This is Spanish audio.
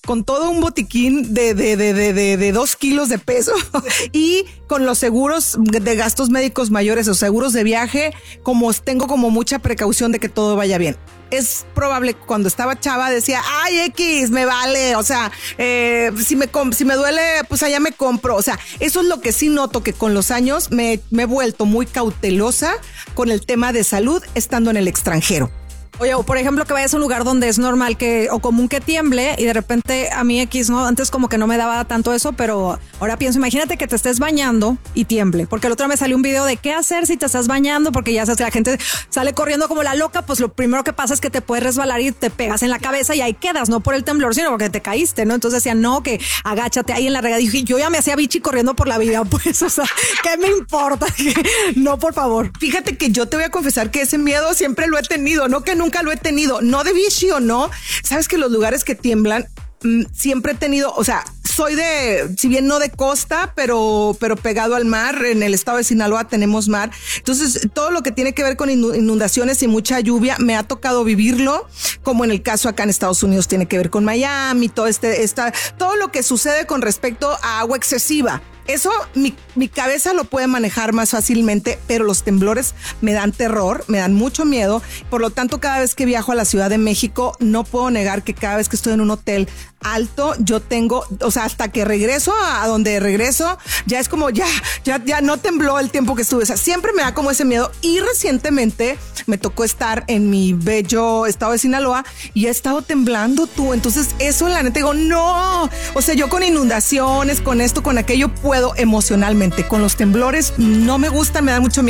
con todo un botiquín de 2 kilos de peso y con los seguros de gastos médicos mayores o seguros de viaje, como tengo como mucha precaución de que todo vaya bien. Es probable que cuando estaba chava decía, ay, X, me vale, o sea, si me duele, pues allá me compro. O sea, eso es lo que sí noto, que con los años me he vuelto muy cautelosa con el tema de salud estando en el extranjero. Oye, o por ejemplo que vayas a un lugar donde es normal que o común que tiemble y de repente a mí X, ¿no? Antes como que no me daba tanto eso, pero ahora pienso, imagínate que te estés bañando y tiemble, porque el otro día me salió un video de qué hacer si te estás bañando, porque ya sabes que la gente sale corriendo como la loca, pues lo primero que pasa es que te puedes resbalar y te pegas en la cabeza y ahí quedas, no por el temblor, sino porque te caíste, ¿no? Entonces decían, no, que agáchate ahí en la regada. Y yo ya me hacía bichi corriendo por la vida, pues, o sea, ¿qué me importa? No, por favor. Fíjate que yo te voy a confesar que ese miedo siempre lo he tenido, no que nunca lo he tenido, no de vicio, no. Sabes que los lugares que tiemblan, siempre he tenido, o sea, soy si bien no de costa, pero pegado al mar. En el estado de Sinaloa tenemos mar. Entonces, todo lo que tiene que ver con inundaciones y mucha lluvia, me ha tocado vivirlo, como en el caso acá en Estados Unidos tiene que ver con Miami, todo lo que sucede con respecto a agua excesiva. Eso mi cabeza lo puede manejar más fácilmente, pero los temblores me dan terror, me dan mucho miedo. Por lo tanto, cada vez que viajo a la Ciudad de México, no puedo negar que cada vez que estoy en un hotel alto, yo tengo, o sea, hasta que regreso a donde regreso, ya es como ya no tembló el tiempo que estuve. O sea, siempre me da como ese miedo. Y recientemente me tocó estar en mi bello estado de Sinaloa y he estado temblando, tú. Entonces, eso la neta digo, no. O sea, yo con inundaciones, con esto, con aquello, puedo emocionalmente. Con los temblores no me gusta, me da mucho miedo.